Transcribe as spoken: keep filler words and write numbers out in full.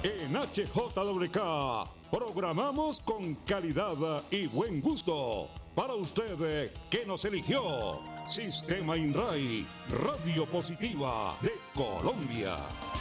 En H J W K programamos con calidad y buen gusto para usted que nos eligió. Sistema INRAI, Radio Positiva de Colombia.